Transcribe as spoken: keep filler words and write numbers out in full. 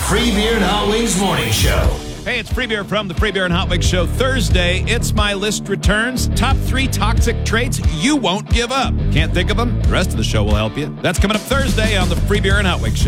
Free Beer and Hot Wings Morning Show. Hey, it's Free Beer from the Free Beer and Hot Wings Show. Thursday, It's My List returns. Top three toxic traits you won't give up. Can't think of them? The rest of the show will help you. That's coming up Thursday on the Free Beer and Hot Wings Show.